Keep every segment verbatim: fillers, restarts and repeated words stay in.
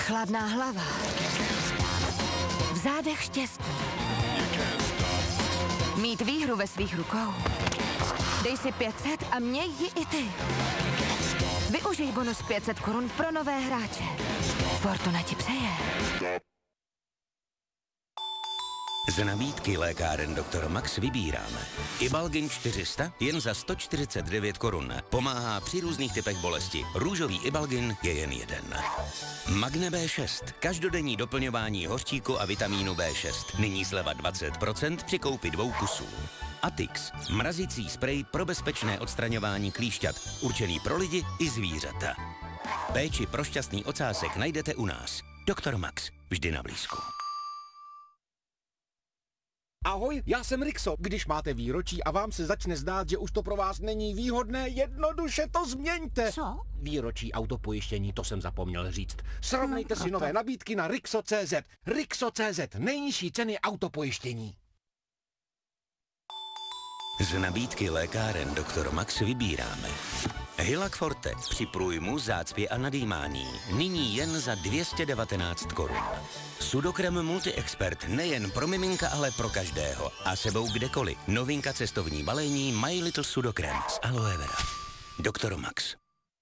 Chladná hlava. V zádech štěstí. Mít výhru ve svých rukou. Dej si pět set a měj ji i ty. Využij bonus pět set korun pro nové hráče. Fortuna ti přeje. Z nabídky lékáren doktor Max vybíráme. Ibalgin čtyři sta jen za sto čtyřicet devět korun. Pomáhá při různých typech bolesti. Růžový Ibalgin je jen jeden. Magne bé šest. Každodenní doplňování hořčíku a vitamínu bé šest. Nyní sleva dvacet procent při koupi dvou kusů. Atix. Mrazící sprej pro bezpečné odstraňování klíšťat. Určený pro lidi i zvířata. Péči pro šťastný ocásek najdete u nás. doktor Max. Vždy na blízku. Ahoj, já jsem Rixo. Když máte výročí a vám se začne zdát, že už to pro vás není výhodné, jednoduše to změňte. Co? Výročí autopojištění, to jsem zapomněl říct. Srovnejte si nové nabídky na Rixo tečka cé zet. Rixo tečka cé zet, nejnižší ceny autopojištění. Z nabídky lékáren doktor Max vybíráme. Hylac Forte při průjmu, zácpě a nadýmání. Nyní jen za dvě stě devatenáct korun. Sudokrem Multi-Expert nejen pro miminka, ale pro každého. A sebou kdekoliv. Novinka cestovní balení My Little Sudokrem z aloe vera. doktor Max.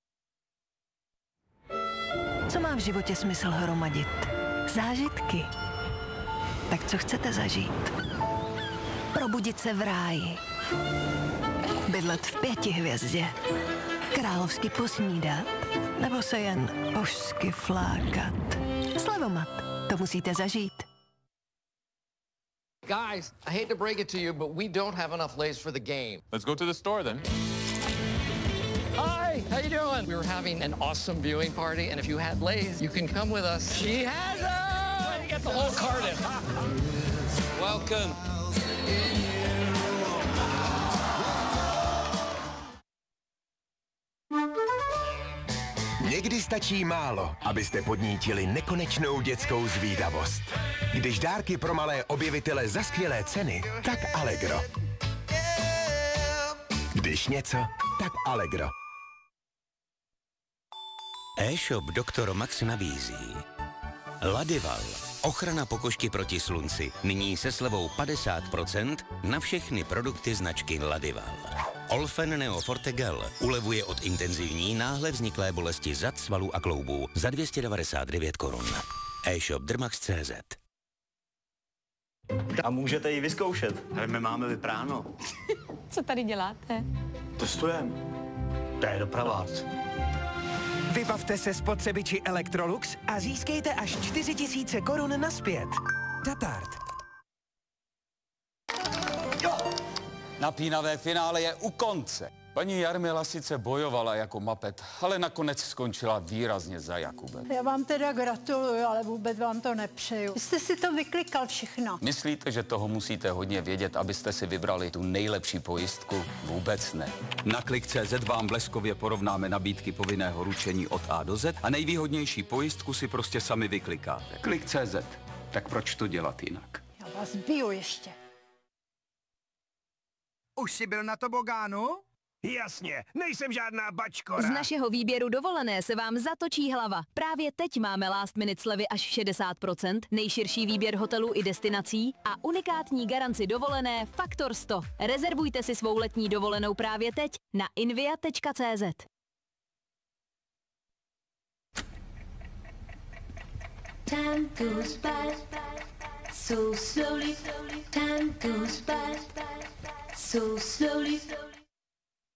Co má v životě smysl hromadit? Zážitky. Tak co chcete zažít? Probudit se v ráji. Bydlet v pěti hvězdě. Královsky posnídat. Nebo se jen božsky flákat. Slevomat. To musíte zažít. Guys, I hate to break it to you, but we don't have enough Lay's for the game. Let's go to the store then. Hi, how you doing? We were having an awesome viewing party, and if you had Lay's, you can come with us. She has them! You get the whole carton. Welcome. Někdy stačí málo, abyste podnítili nekonečnou dětskou zvídavost. Když dárky pro malé objevitele za skvělé ceny, tak Allegro. Když něco, tak Allegro. E-shop doktor Max nabízí Ladival. Ochrana pokožky proti slunci. Nyní se slevou padesát procent na všechny produkty značky Ladival. Olfen Neo Forte Gel ulevuje od intenzivní náhle vzniklé bolesti zad, svalů a kloubů za dvě stě devadesát devět korun. E-shop Dermax tečka cé zet. A můžete ji vyzkoušet. Ale my máme vypráno. Co tady děláte? Testujeme. To je doprava. Vybavte se spotřebiči Electrolux a získejte až čtyři tisíce korun nazpět. Tatart. Napínavé finále je u konce. Paní Jarmila sice bojovala jako mapet, ale nakonec skončila výrazně za Jakubem. Já vám teda gratuluju, ale vůbec vám to nepřeju. Jste si to vyklikal všechno. Myslíte, že toho musíte hodně vědět, abyste si vybrali tu nejlepší pojistku? Vůbec ne. Na klik tečka cé zet vám bleskově porovnáme nabídky povinného ručení od A do Z a nejvýhodnější pojistku si prostě sami vyklikáte. Klik tečka cé zet. Tak proč to dělat jinak? Já vás biju ještě. Už jsi byl na tobogánu? Jasně, nejsem žádná bačkora. Z našeho výběru dovolené se vám zatočí hlava. Právě teď máme last minute slevy až šedesát procent, nejširší výběr hotelů i destinací a unikátní garanci dovolené Faktor sto. Rezervujte si svou letní dovolenou právě teď na invia tečka cé zet. Time goes by so slowly, time goes by so slowly.